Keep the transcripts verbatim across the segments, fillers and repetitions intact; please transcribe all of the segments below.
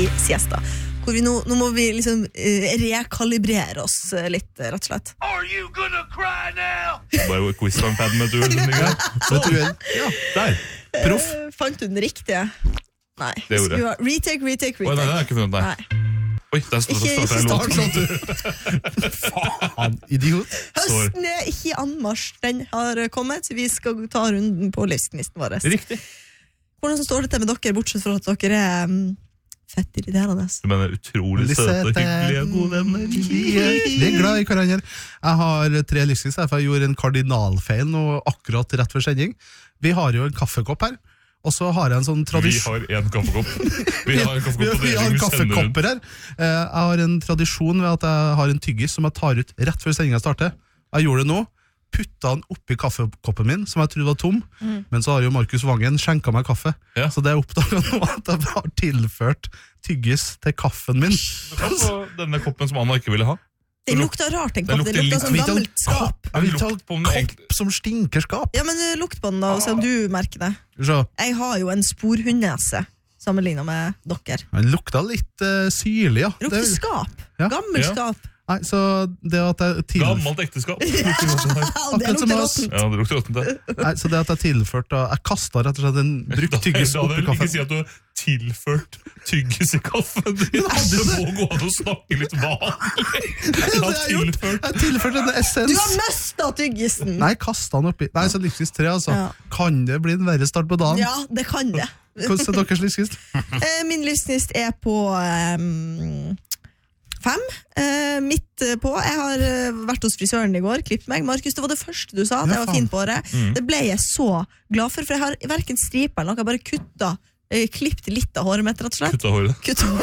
i siesta. Hvor vi nå, nå må vi liksom uh, rekalibrere oss uh, litt, rett og slett. Are you gonna cry now? Bare quiz-pad med duell. Ja, der. Proff. Uh, fant du den riktige? Nei. Det gjorde jeg. Ha, retake, retake, retake. Oi, nei, det har jeg ikke funnet, nei. nei. Oi, der står det Ikke, startet ikke en låt. Faen, idiot. Høsten er ikke i anmarsj. Den har kommet, så vi skal ta runden på livsgnisten vår. Riktig. Hvordan så står det til med dere, bortsett fra at dere er um, fett irriterende? Du mener utrolig søte, hyggelige, gode venner. Vi er glad i hverandre. Jeg har tre livsgnist, for jeg gjorde en kardinalfeil nå akkurat rett før sending. Vi har jo en kaffekopp her. Og så har jeg en sånn tradisjon... Vi har en kaffekopp. Vi har en kaffekopp på vi har deling. kaffekopper her. Jeg har en tradisjon ved at jeg har en tyggis som jeg tar ut rett før sendingen starter. Jeg gjorde det nå. Putta den oppi kaffekoppen min, som jeg trodde var tom. Mm. Men så har jo Markus Vangen skjenket meg kaffe. Ja. Så det er oppdaget nå at jeg har tilført tyggis til kaffen min. Denne koppen som Anna ikke ville ha. Det lukter rart, tenk på. Det lukter, det lukter som gammelt skap. Jeg vil ta kopp som stinker skap. Ja, men lukt på den da, og se om du merker det. Så. Jeg har jo en sporhundnese, sammenlignet med dere. Den lukter litt uh, syrlig, ja. Lukter skap. Ja. Gammelt ja. skap. Nei, så det at jeg til... Gammelt ekteskap. Det lukter råttent. Ja, det lukter råttent det. Nei, så det at jeg tilførte, jeg kastet rett og slett en brukt tyggis oppi kaffen. Ikke si at du har tilført tyggis i kaffen. Det må gå an å snakke litt vanlig. Jeg har tilført. Jeg har tilført en essens. Du har mistet tyggisen. Nei, kastet den oppi. Nei, så livsgnist tre, altså. Ja. Kan det bli en verre start på dagen? Ja, det kan det. Hvordan er deres livsgnist? Min livsgnist er på... Um Fem, eh, midt på. Jeg har vært hos frisøren i går, klippet meg. Markus, det var det første du sa, at jeg var fin på det. Mm. Det ble jeg så glad for, for jeg har hverken stripa eller noe, jeg bare kutta, eh, klippet litt av håret mitt, rett og slett. Kutta håret? Kutta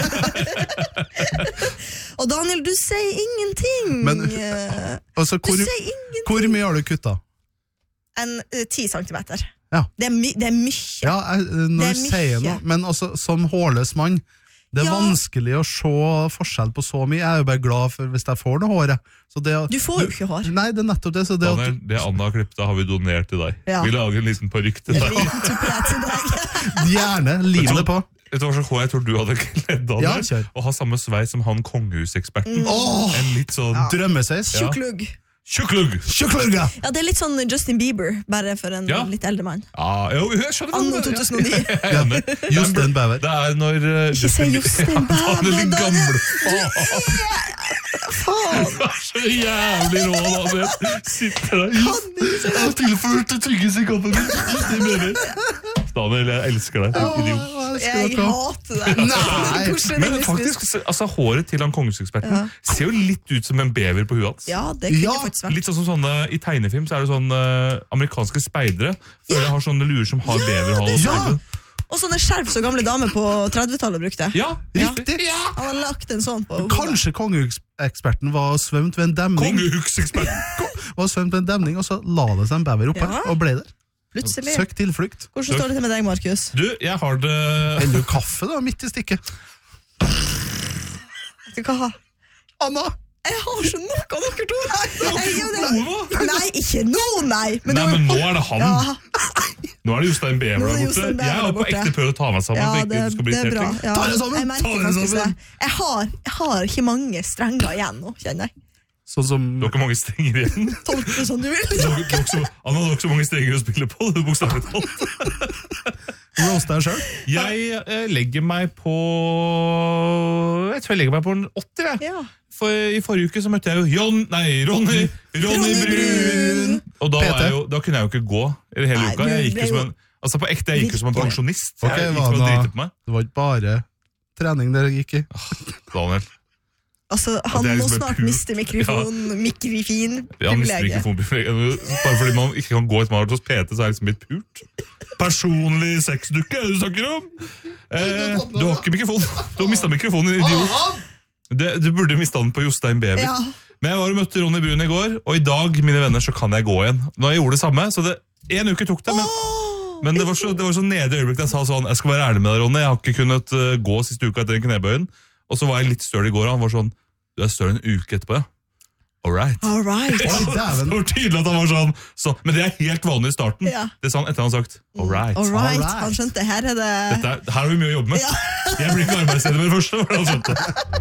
håret. Og Daniel, du sier ingenting. Men, altså, hvor, du sier ingenting. Hvor mye har du kuttet? En eh, ti centimeter. Ja. Det er, my, det er mye. Ja, jeg, når du sier noe, men altså, som hårløs mann, det er ja. vanskelig å se forskjell på så mye. Jeg er jo bare glad for hvis jeg får noe håret. Så det, du får jo ikke hår. Nei, det er nettopp det. Så det, Daniel, det Anna har klippet har vi donert til deg. Ja. Vi lager en liten parykk til deg. Gjerne, liv det på. Vet du hva så jeg tror du hadde kledd av ja, deg? Og ha samme sveis som han kongehuseksperten. Mm. Oh, en litt sånn... Ja. Drømmesveis. Ja. Tjukklugg. Tjukklugg! Tjukklugg, ja. Ja, det er litt sånn Justin Bieber, bare for en ja. litt eldre mann. Ja, jo, jeg skjønner det. Anno to tusen og ni. Ja, Justin Bieber. Det er når... Uh, Ikke si Justin Bieber, da! Den gamle faen! Det er så jævlig rå, da. Sitter der. Jeg har tilført tyggis i koppen min. Justin Bieber. Daniel, jeg elsker deg. Idiot. Jeg hater deg. Nei, men faktisk, altså, håret til han kongehuseksperten ja. ser jo litt ut som en bever på huet hans. Ja, det kunne ja. faktisk vært. Litt sånn som sånne, i tegnefilm så er det sånne uh, amerikanske speidere. For jeg har sånne lurer som har ja, beverhale. Ja. Og sånne skjerf så gamle damer på trettitallet brukte. Ja, riktig. Ja. Han har lagt en sånn på hodet. Kanskje kongehuseksperten var svømt ved en demning. Kongehuseksperten var svømt ved en demning, og så la det seg en bever opp her, ja. og ble der. Plutselig. Søk tilflukt. Hvordan står det til med deg, Markus? Du, jeg har det... Eller kaffe da, midt i stikket. Vet du hva? Anna! Jeg har så nok av dere to. Nei, nei, ikke nå, nei. Men, nei, men nå er det han. Ja. Nå er det Jostein Bever der borte. Jeg har på ekte prøvd å ta meg sammen. Ja, det, det, det er bra. Ja. Ta det sammen! Jeg merker faktisk det. Jeg har, jeg har ikke mange strenger igjen nå, kjenner jeg. Sånn som... Du har ikke mange strenger igjen. Tolk det sånn du vil. Du har ikke så mange strenger å spille på. Du bokstavlig talt. Roast deg selv? Jeg eh, legger meg på... Jeg tror jeg legger meg på en åtter, jeg. Ja. For i forrige uke så møtte jeg jo Jon... Nei, Ronny! Ronny Brun! Og da, er jo, da kunne jeg jo ikke gå i hele uka. Jeg gikk jo som en... Altså på ekte, jeg gikk jo som en pensjonist. Okay, jeg gikk for å drite på meg. Det var ikke bare trening dere gikk i. Daniel. Altså, han må liksom snart miste mikrofon, ja. mikrofin, ja, han mister mikrofonprivilegiet. Bare fordi man ikke kan gå et malt hos P T, så er det liksom litt pult. Personlig sexdukke, er det du snakker om? Eh, du har ikke mikrofon. Du har mistet mikrofonen, idiot. Det, du burde mistet den på Jostein Bever. Ja. Men jeg var og møtte Ronny Brun i går, og i dag, mine venner, så kan jeg gå igjen. Nå jeg gjorde det samme, så det, en uke tok det, men... Men det var så, det var så nede i øyeblikket jeg sa sånn, jeg skal være ærlig med deg, Ronny, jeg har ikke kunnet uh, gå siste uka etter en knebøyen. Og så var jeg litt større i går, og han var sånn, du er større en uke etterpå, ja. all right. All right. Oi, dæven. Det var tydelig at han var sånn, så, men det er helt vanlig i starten. Ja. Det sa han etter han har sagt, all right. All right. All right. Han skjønte, her er det... Dette, er- her har vi mye å jobbe med. Jeg blir ikke arbeidsledig med det første, var det han skjønte.